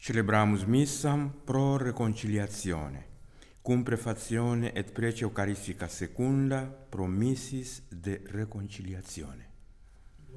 Celebramus missam pro reconciliazione, cum prefazione et prece eucaristica secunda pro missis de reconciliazione.